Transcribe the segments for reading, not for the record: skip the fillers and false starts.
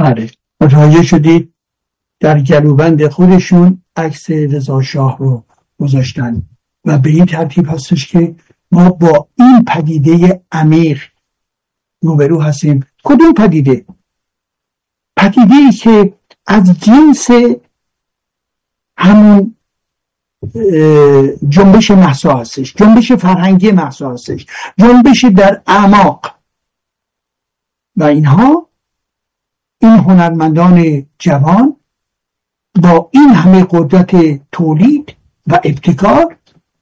بله، متوجه شدید در گلوبند خودشون عکس رضا شاه رو گذاشتن و به این ترتیب هستش که ما با این پدیده عمیق روبرو هستیم. کدوم پدیده؟ پدیده‌ای که از جنس همون جنبش محسا هستش، جنبش فرهنگی محسا هستش، جنبش در اعماق. و اینها، این هنرمندان جوان با این همه قدرت تولید و ابتکار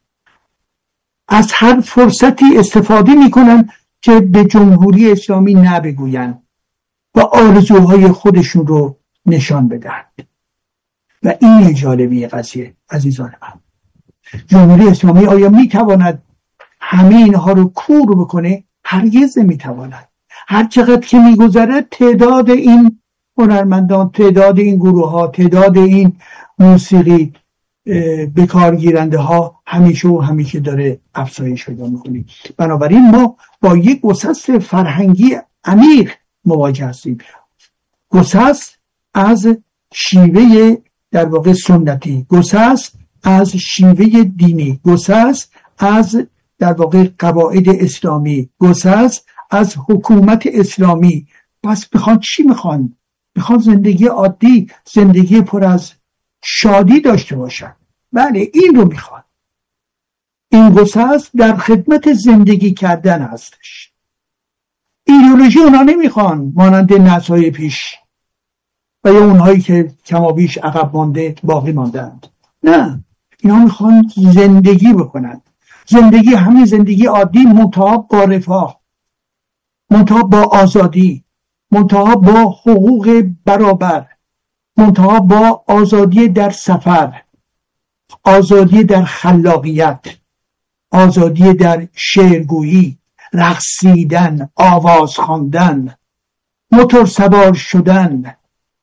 از هر فرصتی استفاده میکنن که به جمهوری اسلامی نبگوین و آرزوهای خودشون رو نشان بدن. و این جالبی قضیه عزیزان من. جمهوری اسلامی آیا میتواند همه اینها رو کور بکنه؟ هرگز نمیتواند. هر چقدر که میگذره تعداد این هنرمندان، تعداد این گروه ها، تعداد این موسیقی به کار گیرنده ها همیشه داره افزایش پیدا میکنه. بنابراین ما با یک گسست فرهنگی عمیق مواجه هستیم. گسست از شیوه در واقع سنتی، گسست از شیوه دینی، گسست از در واقع قواعد اسلامی، گسست از حکومت اسلامی. پس بخوان چی میخوان؟ میخوان زندگی عادی، زندگی پر از شادی داشته باشن. بله، این رو میخوان. این گسست در خدمت زندگی کردن هستش. ایدئولوژی اونا نمیخوان مانند نسل‌های پیش و یا اونهایی که کمابیش عقب مانده باقی ماندند. نه، اینا میخوان زندگی بکنن. زندگی، همین زندگی عادی، منتها با رفاه، منتها با آزادی، منتها با حقوق برابر، منتها با آزادی در سفر، آزادی در خلاقیت، آزادی در شعرگویی، رقصیدن، آواز خواندن، موتور سوار شدن،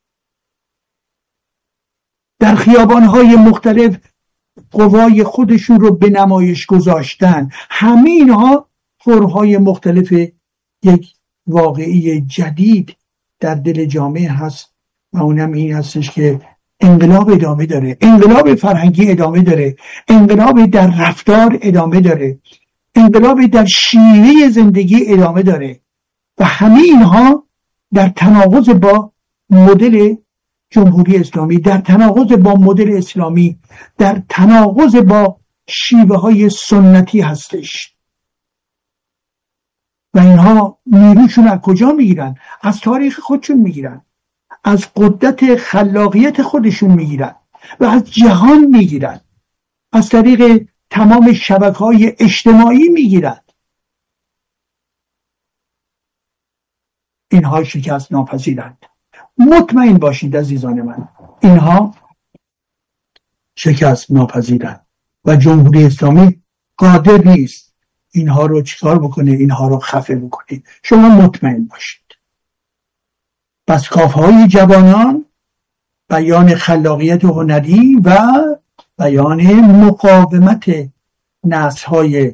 در خیابان‌های مختلف قوای خودشون رو به نمایش گذاشتن. همه اینها فرم‌های مختلف یک واقعی جدید در دل جامعه هست و اونم این هستش که انقلاب ادامه داره، انقلاب فرهنگی ادامه داره، انقلاب در رفتار ادامه داره، انقلاب در شیوه زندگی ادامه داره و همه اینها در تناقض با مدل جمهوری اسلامی، در تناقض با مدل اسلامی، در تناقض با شیوه های سنتی هستش. و اینها نیروشون از کجا میگیرن؟ از تاریخ خودشون میگیرن، از قدرت خلاقیت خودشون میگیرن و از جهان میگیرن، از طریق تمام شبکه‌های اجتماعی میگیرن. اینها شکست ناپذیرند. مطمئن باشید عزیزان من، اینها شکست ناپذیرند و جمهوری اسلامی قادر نیست اینها رو چیکار بکنه، اینها رو خفه بکنه. شما مطمئن باشید. پس کافه‌های جوانان بیان خلاقیت هنری و بیان مقاومت نسل‌های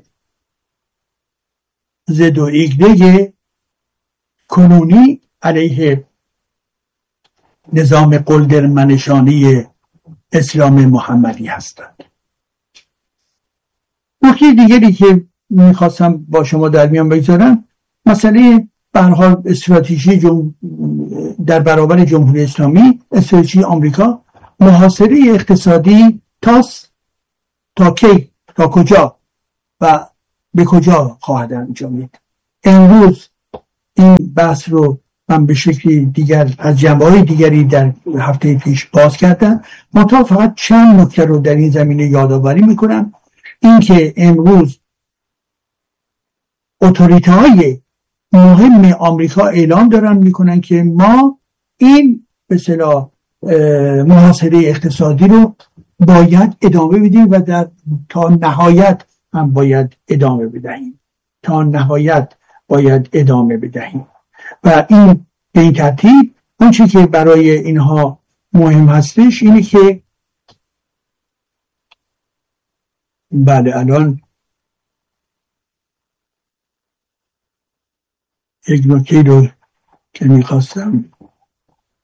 ضد و ایگده کنونی علیه نظام قلدرمنشانی اسلام محمدی هستند. نکته دیگری که میخواستم با شما در میان بگذارم، مسئله به هر حال استراتژی در برابر جمهوری اسلامی، استراتژی آمریکا، محاصره اقتصادی تا کی، تا کجا و به کجا خواهد انجامید. امروز این بحث رو من به شکلی دیگر از جنبه‌های دیگری در هفته پیش باز کردم. منتها فقط چند نکته رو در این زمینه یادآوری میکنم. این که امروز اتوریته‌های مهم آمریکا اعلام دارن میکنن که ما این به اصطلاح محاصره اقتصادی رو باید ادامه بدیم و تا نهایت هم باید ادامه بدهیم، تا نهایت باید ادامه بدهیم. و این به این ترتیب اون چی که برای اینها مهم هستش اینه که بله، الان یک نکته رو که میخواستم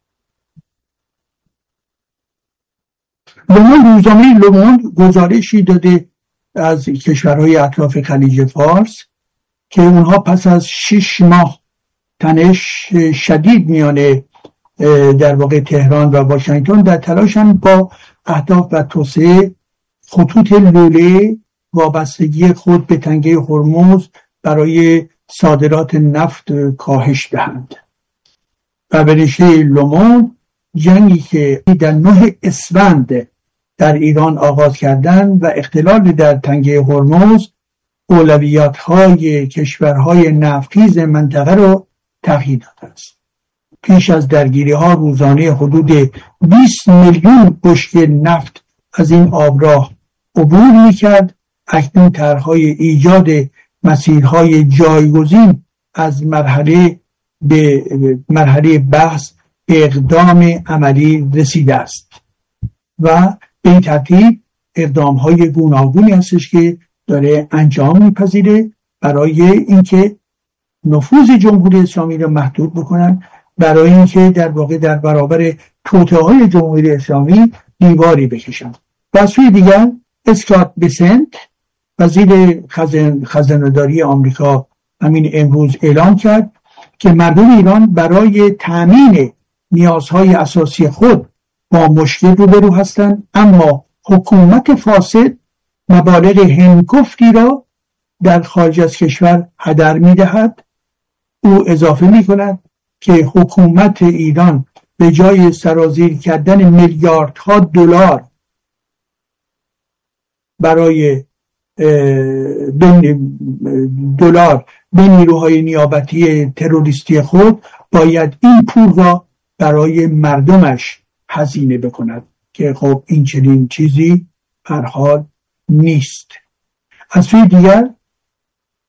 روزنامه لوموند گزارشی داده از کشورهای اطراف خلیج فارس که اونها پس از 6 ماه تنش شدید میان در واقع تهران و واشنگتن در تلاشن با اهداف و توسعه خطوط لوله وابستگی خود به تنگه هرمز برای صادرات نفت کاهش دهند. و به نشریه لوموند جنگی که در 9 اسفند در ایران آغاز کردن و اختلال در تنگه هرمز اولویت‌های کشورهای نفتخیز منطقه را تغییر داده است. پیش از درگیری‌ها روزانه حدود 20 میلیون بشکه نفت از این آبراه عبور می‌کرد. اکنون طرح‌های ایجاد مسیرهای جایگزین از مرحله به مرحله بحث به اقدام عملی رسیده است و به این ترتیب اقدام‌های گوناگونی هستش که داره انجام می‌پذیره برای اینکه نفوذ جمهوری اسلامی را محدود بکنن، برای اینکه در واقع در برابر توطئه‌های جمهوری اسلامی دیواری بکشن. و از سوی دیگر اسکات بسنت وزیر خزانه‌داری آمریکا همین امروز اعلام کرد که مردم ایران برای تامین نیازهای اساسی خود با مشکل روبرو هستند، اما حکومت فاسد مبالغ هنگفتی را در خارج از کشور هدر می‌دهد. او اضافه می‌کند که حکومت ایران به جای سرازیر کردن میلیاردها دلار برای دلار به نیروهای نیابتی تروریستی خود باید این پول را برای مردمش هزینه بکند که خب این چنین چیزی هر حال نیست. از سوی دیگر